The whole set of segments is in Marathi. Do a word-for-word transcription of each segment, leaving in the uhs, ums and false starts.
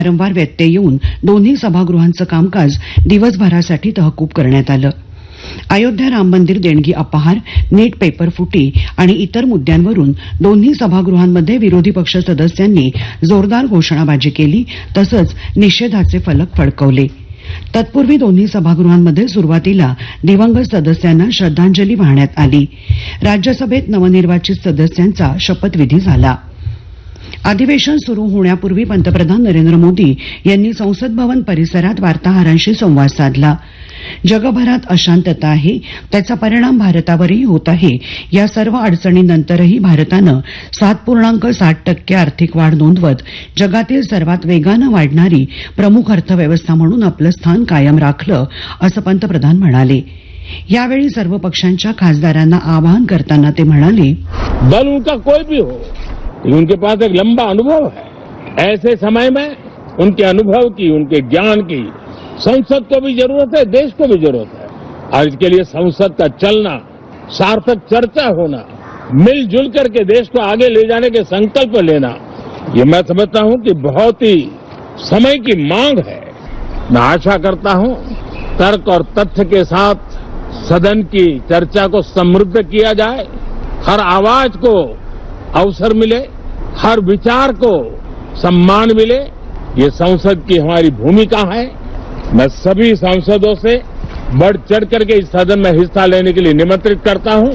वारंवार व्यत्यय येऊन दोन्ही सभागृहांचं कामकाज दिवसभरासाठी तहकूब करण्यात आलं. अयोध्या राम मंदिर देणगी अपहार, नीट पेपर फुटी आणि इतर मुद्द्यांवरून दोन्ही सभागृहांमध्ये विरोधी पक्ष सदस्यांनी जोरदार घोषणाबाजी केली तसंच निषेधाचे फलक फडकवले. तत्पूर्वी दोन्ही सभागृहांमध्ये सुरुवातीला दिवंगत सदस्यांना श्रद्धांजली वाहण्यात आली. राज्यसभेत नवनिर्वाचित सदस्यांचा शपथविधी झाला. अधिवेशन सुरू होण्यापूर्वी पंतप्रधान नरेंद्र मोदी यांनी संसद भवन परिसरात वार्ताहरांशी संवाद साधला. जगभरात अशांतता आहे, त्याचा परिणाम भारतावरही होत आहे. या सर्व अडचणींनंतरही भारतानं सात पूर्णांक सात टक्के आर्थिक वाढ नोंदवत जगातील सर्वात वेगानं वाढणारी प्रमुख अर्थव्यवस्था म्हणून आपलं स्थान कायम राखलं, असं पंतप्रधान म्हणाले. यावेळी सर्व पक्षांच्या खासदारांना आवाहन करताना ते म्हणाले, दल उनका कोई भी हो, उनके पास एक लंबा अनुभव है. ऐसे समय में उनके अनुभव की, उनके ज्ञान की संसद को भी जरूरत है, देश को भी जरूरत है. और इसके लिए संसद का चलना, सार्थक चर्चा होना, मिलजुल करके देश को आगे ले जाने के संकल्प लेना, ये मैं समझता हूं कि बहुत ही समय की मांग है. मैं आशा करता हूं तर्क और तथ्य के साथ सदन की चर्चा को समृद्ध किया जाए, हर आवाज को अवसर मिले, हर विचार को सम्मान मिले. ये संसद की हमारी भूमिका है. मैं सभी सांसदों से बढ़ चढ़ करके इस सदन में हिस्सा लेने के लिए निमंत्रित करता हूं.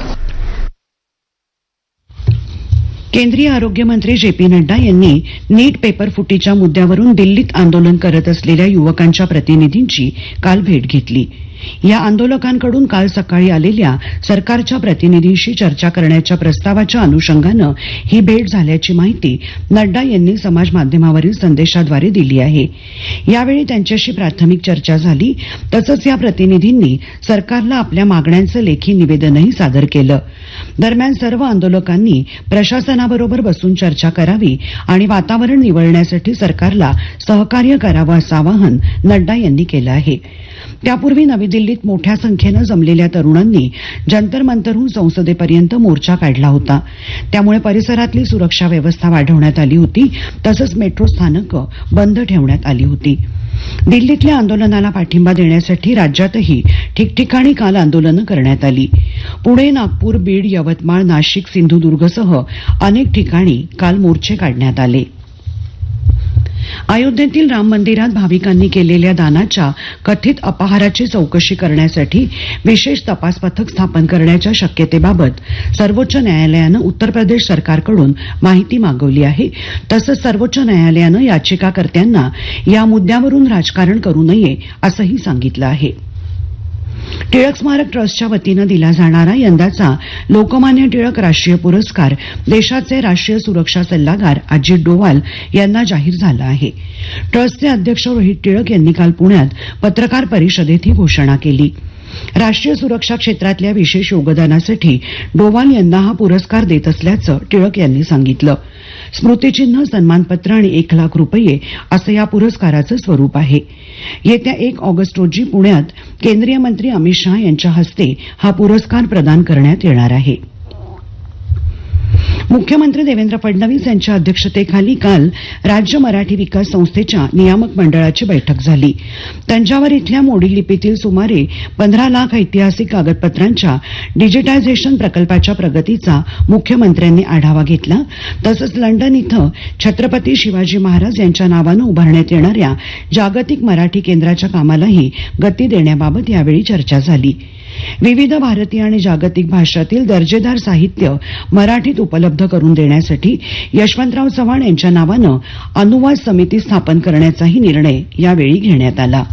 केंद्रीय आरोग्य मंत्री जे पी नड्डा यांनी नीट पेपर फुटीच्या मुद्द्यावरून दिल्लीत आंदोलन करत असलेल्या युवकांच्या प्रतिनिधींची काल भेट घेतली. या आंदोलकांकडून काल सकाळी आलेल्या सरकारच्या प्रतिनिधींशी चर्चा करण्याच्या प्रस्तावाच्या अनुषंगानं ही भेट झाल्याची माहिती नड्डा यांनी समाज माध्यमावरील संदेशाद्वारे दिली आहे. यावेळी त्यांच्याशी प्राथमिक चर्चा झाली. तसंच या प्रतिनिधींनी सरकारला आपल्या मागण्यांचं लेखी निवेदनही सादर केलं. दरम्यान सर्व आंदोलकांनी प्रशासनाबरोबर बसून चर्चा करावी आणि वातावरण निवळण्यासाठी सरकारला सहकार्य करावं असं आवाहन नड्डा यांनी केलं आहे. त्यापूर्वी नवी दिल्लीत मोठ्या संख्येनं जमलेल्या तरुणांनी जंतर मंतरहून संसदेपर्यंत मोर्चा काढला होता. त्यामुळे परिसरातली सुरक्षा व्यवस्था वाढवण्यात आली होती. तसंच मेट्रो स्थानकं बंद ठेवण्यात आली होती. दिल्लीतल्या आंदोलनाला पाठिंबा देण्यासाठी राज्यातही ठिकठिकाणी काल आंदोलनं करण्यात आली. पुणे, नागपूर, बीड, यवतमाळ, नाशिक, सिंधुदुर्गसह अनेक ठिकाणी काल मोर्चे काढण्यात आले. अयोध्येतील राम मंदिरात भाविकांनी केलेल्या दानाच्या कथित अपहाराची चौकशी करण्यासाठी विशेष तपास पथक स्थापन करण्याच्या शक्यतेबाबत सर्वोच्च न्यायालयानं उत्तर प्रदेश सरकारकडून माहिती मागवली आहे. तसंच सर्वोच्च न्यायालयानं याचिकाकर्त्यांना या मुद्द्यावरून राजकारण करू नये असंही सांगितलं आहे. टिळक स्मारक ट्रस्टच्या वतीनं दिला जाणारा यंदाचा लोकमान्य टिळक राष्ट्रीय पुरस्कार देशाचे राष्ट्रीय सुरक्षा सल्लागार अजित डोवाल यांना जाहीर झाला आहे. ट्रस्टचे अध्यक्ष रोहित टिळक यांनी काल पुण्यात पत्रकार परिषदेत ही घोषणा केली. राष्ट्रीय सुरक्षा क्षेत्रातल्या विशेष योगदानासाठी डोवाल यांना हा पुरस्कार देत असल्याचं टिळक यांनी सांगितलं. स्मृतिचिन्ह, सन्मानपत्र आणि एक लाख रुपये असं या पुरस्काराचं स्वरूप आहे. येत्या एक ऑगस्ट रोजी पुण्यात केंद्रीय मंत्री अमित शहा यांच्या हस्ते हा पुरस्कार प्रदान करण्यात येणार आहे. मुख्यमंत्री देवेंद्र फडणवीस यांच्या अध्यक्षतेखाली काल राज्य मराठी विकास संस्थेच्या नियामक मंडळाची बैठक झाली. तंजावर इथल्या मोडी लिपीतील सुमारे पंधरा लाख ऐतिहासिक कागदपत्रांच्या डिजिटायझेशन प्रकल्पाच्या प्रगतीचा मुख्यमंत्र्यांनी आढावा घेतला. तसंच लंडन इथं छत्रपती शिवाजी महाराज यांच्या नावानं उभारण्यात येणाऱ्या जागतिक मराठी केंद्राच्या कामालाही गती देण्याबाबत यावेळी चर्चा झाली. विविध भारतीय आणि जागतिक भाषातील दर्जेदार साहित्य मराठीत उपलब्ध करून देण्यासाठी यशवंतराव चव्हाण यांच्या नावानं अनुवाद समिती स्थापन करण्याचाही निर्णय यावेळी घेण्यात आला.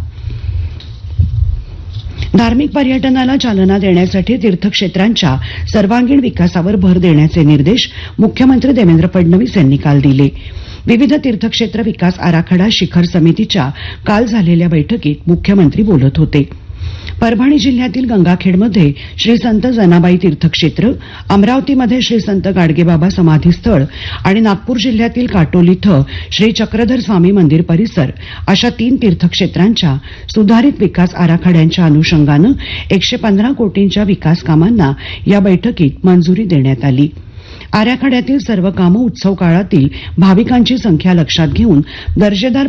धार्मिक पर्यटनाला चालना देण्यासाठी तीर्थक्षेत्रांच्या सर्वांगीण विकासावर भर देण्याचे निर्देश मुख्यमंत्री देवेंद्र फडणवीस यांनी काल दिले. विविध तीर्थक्षेत्र विकास आराखडा शिखर समितीच्या काल झालेल्या बैठकीत मुख्यमंत्री बोलत होते. परभणी जिल्ह्यातील गंगाखेडमध्ये श्री संत जनाबाई तीर्थक्षेत्र, अमरावतीमध्ये श्री संत गाडगेबाबा समाधीस्थळ आणि नागपूर जिल्ह्यातील काटोल इथं श्री चक्रधर स्वामी मंदिर परिसर अशा तीन तीर्थक्षेत्रांच्या सुधारित विकास आराखड्यांच्या अनुषंगानं एकशे पंधरा कोटींच्या विकास कामांना या बैठकीत मंजुरी देण्यात आली. आराखड्यातील सर्व कामं उत्सव काळातील भाविकांची संख्या लक्षात घेऊन दर्जेदार